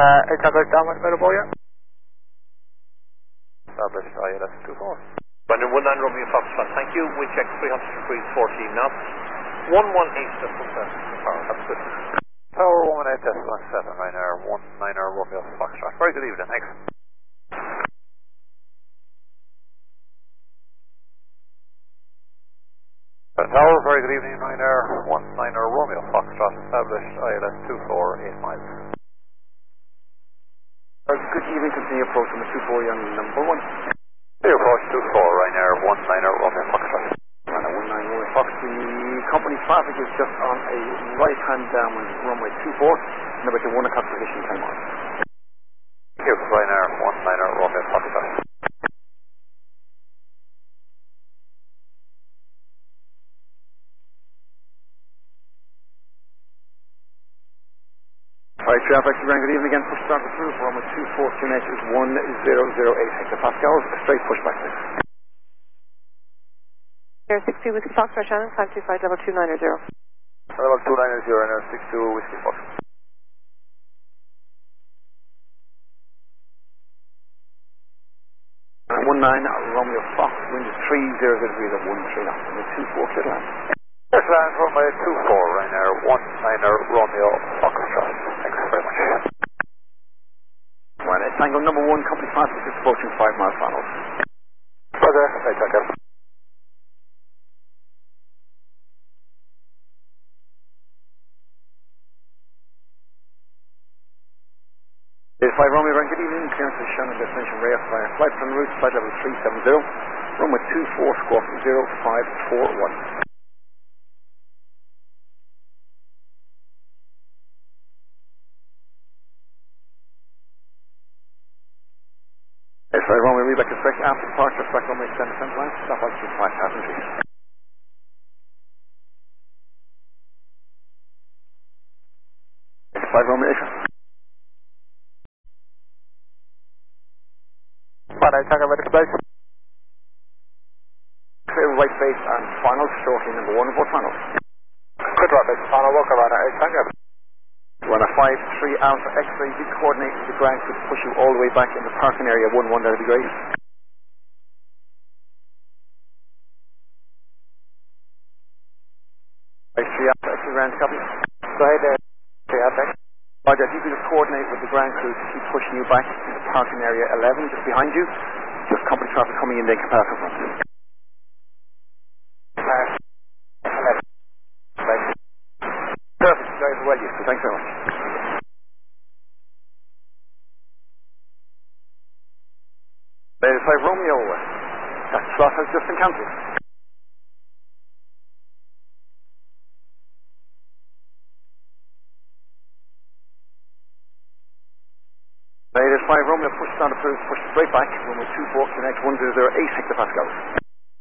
Air downwind available, yeah. Established ILS 24. Runway 19 Romeo Foxtrot, thank you. We check 300 degrees 14 knots. 118.7 power, that's good. Tower 18.7, Ryanair 19 Romeo Foxtrot. Very good evening, thanks. Tower, very good evening, Ryanair 19 Romeo Foxtrot, established ILS 24, 8 miles. Good evening, continue approach number 24, young number 1. Clear approach 24, Ryanair 19 Romeo Foxtrot. Ryanair 19 Romeo Fox, the company traffic is just on a right-hand downwind runway 24, number to 1 o'clock position, 10 miles. Thank you, Ryanair 19 Romeo Foxtrot. Alright, traffic, good evening again. Push start through for runway 24, QNH is 1008 hectopascals, a straight pushback. Air 62 Whiskey Foxtrot, Shannon, 525 level 290. Level 290, Air 62 Whiskey Fox. And 19 Romeo Fox, wind is 30 degrees at 13 knots, and 24 clear land. Yes, land runway 24, Ryanair 19 Romeo Foxtrot. Thanks very much. Right, Tango number 1, company traffic is approaching 5 mile finals. Roger, right, check out. Is 5 Romeo, good evening, clearance to Shannon, destination Reyes via flight plan route, flight level 370, runway 24, squawk 0541. Yes, 5 Romeo, read back to correct after departure, flight runway extend descent line, stop altitude 5,000 feet. Yes, 5 Romeo, Right, check out ready for place. clear right base and finals, shortly number 1 and 4 finals. Good right base, final walk around at 8, check out. Run a 5-3 Alpha X-ray, you coordinate with the ground to push you all the way back in the parking area 1-1, that'll be great. Right, 3 Alpha X-ray ground, copy. Go ahead there. 3 Alpha. Roger, if you could just coordinate with the ground crew to keep pushing you back in the parking area 11, just behind you. Just company traffic coming in, then capacity front. Perfect, guys, well used to. Thanks very much. There's 5 Romeo. That slot has just been cancelled. There's 5 Romeo, push down approved, push straight back, runway 24, connect 1008 hectopascals.